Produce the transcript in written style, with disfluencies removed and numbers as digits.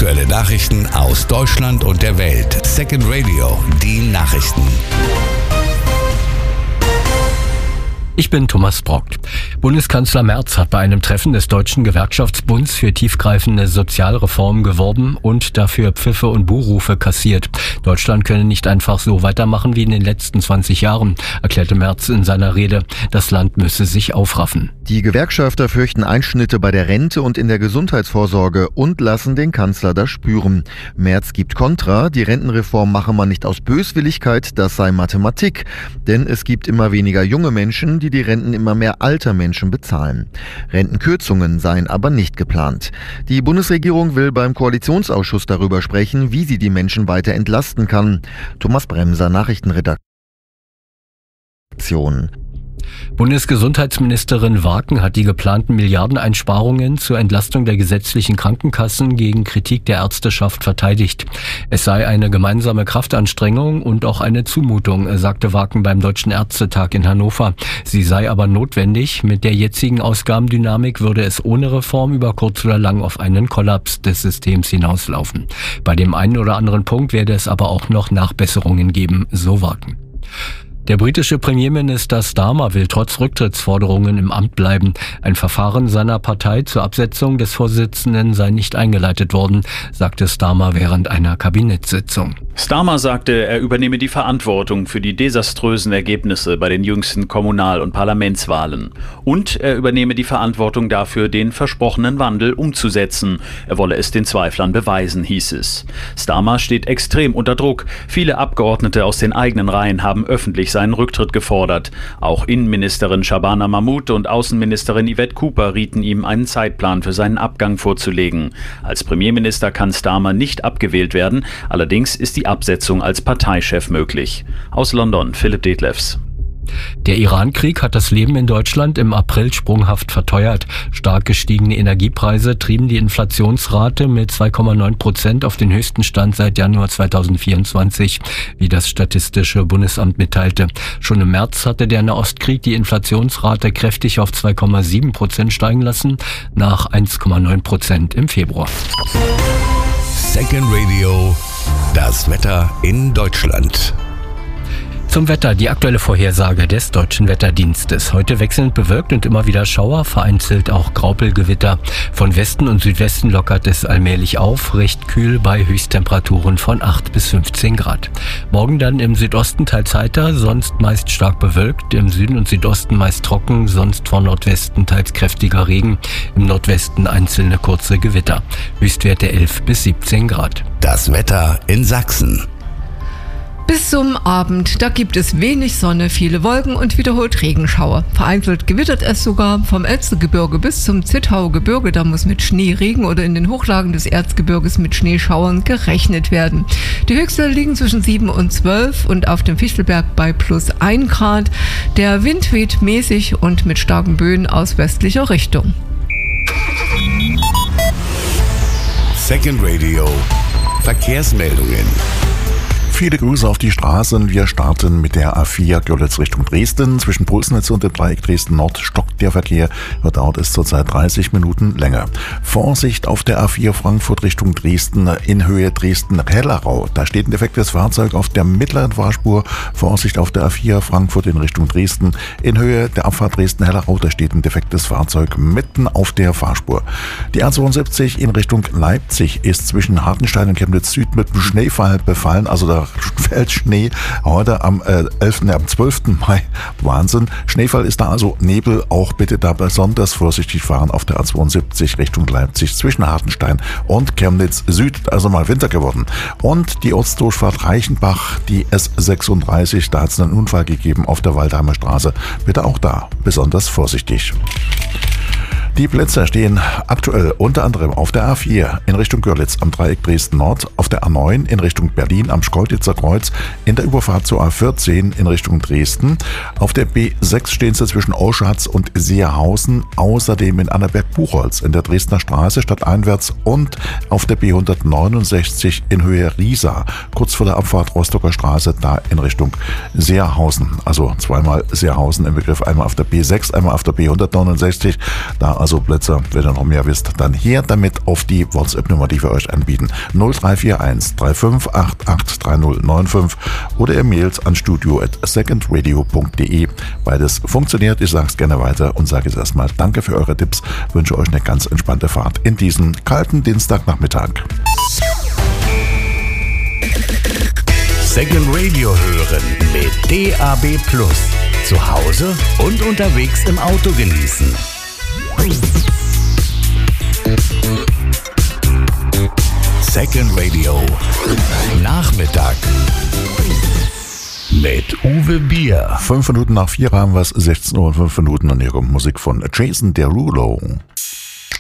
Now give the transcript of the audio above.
Aktuelle Nachrichten aus Deutschland und der Welt. Second Radio, die Nachrichten. Ich bin Thomas Brock. Bundeskanzler Merz hat bei einem Treffen des Deutschen Gewerkschaftsbunds für tiefgreifende Sozialreformen geworben und dafür Pfiffe und Buhrufe kassiert. Deutschland könne nicht einfach so weitermachen wie in den letzten 20 Jahren, erklärte Merz in seiner Rede. Das Land müsse sich aufraffen. Die Gewerkschafter fürchten Einschnitte bei der Rente und in der Gesundheitsvorsorge und lassen den Kanzler das spüren. Merz gibt Kontra, die Rentenreform mache man nicht aus Böswilligkeit, das sei Mathematik. Denn es gibt immer weniger junge Menschen, die Renten immer mehr alter Menschen bezahlen. Rentenkürzungen seien aber nicht geplant. Die Bundesregierung will beim Koalitionsausschuss darüber sprechen, wie sie die Menschen weiter entlasten kann. Thomas Bremser, Nachrichtenredaktion. Bundesgesundheitsministerin Waken hat die geplanten Milliardeneinsparungen zur Entlastung der gesetzlichen Krankenkassen gegen Kritik der Ärzteschaft verteidigt. Es sei eine gemeinsame Kraftanstrengung und auch eine Zumutung, sagte Waken beim Deutschen Ärztetag in Hannover. Sie sei aber notwendig. Mit der jetzigen Ausgabendynamik würde es ohne Reform über kurz oder lang auf einen Kollaps des Systems hinauslaufen. Bei dem einen oder anderen Punkt werde es aber auch noch Nachbesserungen geben, so Waken. Der britische Premierminister Starmer will trotz Rücktrittsforderungen im Amt bleiben. Ein Verfahren seiner Partei zur Absetzung des Vorsitzenden sei nicht eingeleitet worden, sagte Starmer während einer Kabinettssitzung. Starmer sagte, er übernehme die Verantwortung für die desaströsen Ergebnisse bei den jüngsten Kommunal- und Parlamentswahlen. Und er übernehme die Verantwortung dafür, den versprochenen Wandel umzusetzen. Er wolle es den Zweiflern beweisen, hieß es. Starmer steht extrem unter Druck. Viele Abgeordnete aus den eigenen Reihen haben öffentlich seinen Rücktritt gefordert. Auch Innenministerin Shabana Mahmood und Außenministerin Yvette Cooper rieten ihm, einen Zeitplan für seinen Abgang vorzulegen. Als Premierminister kann Starmer nicht abgewählt werden, allerdings ist die Absetzung als Parteichef möglich. Aus London, Philipp Detlefs. Der Iran-Krieg hat das Leben in Deutschland im April sprunghaft verteuert. Stark gestiegene Energiepreise trieben die Inflationsrate mit 2,9% auf den höchsten Stand seit Januar 2024, wie das Statistische Bundesamt mitteilte. Schon im März hatte der Nahostkrieg die Inflationsrate kräftig auf 2,7% steigen lassen, nach 1,9% im Februar. Second Radio, das Wetter in Deutschland. Zum Wetter, die aktuelle Vorhersage des Deutschen Wetterdienstes. Heute wechselnd bewölkt und immer wieder Schauer, vereinzelt auch Graupelgewitter. Von Westen und Südwesten lockert es allmählich auf, recht kühl bei Höchsttemperaturen von 8 bis 15 Grad. Morgen dann im Südosten teils heiter, sonst meist stark bewölkt, im Süden und Südosten meist trocken, sonst von Nordwesten teils kräftiger Regen, im Nordwesten einzelne kurze Gewitter. Höchstwerte 11 bis 17 Grad. Das Wetter in Sachsen. Bis zum Abend, da gibt es wenig Sonne, viele Wolken und wiederholt Regenschauer. Vereinzelt gewittert es sogar vom Elstergebirge bis zum Zittauer Gebirge. Da muss mit Schneeregen oder in den Hochlagen des Erzgebirges mit Schneeschauern gerechnet werden. Die Höchste liegen zwischen 7 und 12 und auf dem Fichtelberg bei plus 1 Grad. Der Wind weht mäßig und mit starken Böen aus westlicher Richtung. Second Radio, Verkehrsmeldungen. Viele Grüße auf die Straßen. Wir starten mit der A4 Görlitz Richtung Dresden. Zwischen Pulsnitz und dem Dreieck Dresden Nord stockt der Verkehr. Dort dauert es zurzeit 30 Minuten länger. Vorsicht auf der A4 Frankfurt Richtung Dresden in Höhe Dresden-Hellerau. Da steht ein defektes Fahrzeug auf der mittleren Fahrspur. Vorsicht auf der A4 Frankfurt in Richtung Dresden in Höhe der Abfahrt Dresden-Hellerau. Da steht ein defektes Fahrzeug mitten auf der Fahrspur. Die A72 in Richtung Leipzig ist zwischen Hartenstein und Chemnitz Süd mit einem Schneefall befallen. Also da fällt Schnee heute am 12. Mai. Wahnsinn. Schneefall ist da, also Nebel. Auch bitte da besonders vorsichtig fahren auf der A72 Richtung Leipzig zwischen Hartenstein und Chemnitz Süd. Also mal Winter geworden. Und die Ortsdurchfahrt Reichenbach, die S36, da hat es einen Unfall gegeben auf der Waldheimer Straße. Bitte auch da besonders vorsichtig. Die Blitzer stehen aktuell unter anderem auf der A4 in Richtung Görlitz am Dreieck Dresden Nord, auf der A9 in Richtung Berlin am Schkeuditzer Kreuz, in der Überfahrt zur A14 in Richtung Dresden. Auf der B6 stehen sie zwischen Oschatz und Seerhausen, außerdem in Annaberg-Buchholz in der Dresdner Straße stadteinwärts und auf der B169 in Höhe Riesa, kurz vor der Abfahrt Rostocker Straße, da in Richtung Seerhausen. Also zweimal Seerhausen im Begriff, einmal auf der B6, einmal auf der B169, da also Also Plätze, wenn ihr noch mehr wisst, dann her damit auf die WhatsApp-Nummer, die wir euch anbieten. 0341 3588 3095 oder ihr mailt an studio@secondradio.de. Beides funktioniert. Ich sage es gerne weiter und sage jetzt erstmal danke für eure Tipps. Wünsche euch eine ganz entspannte Fahrt in diesen kalten Dienstagnachmittag. Second Radio hören mit DAB+. Zu Hause und unterwegs im Auto genießen. Second Radio Nachmittag mit Uwe Bier. 5 Minuten nach 4 haben wir es, 16 Uhr und 5 Minuten, und hier kommt Musik von Jason Derulo.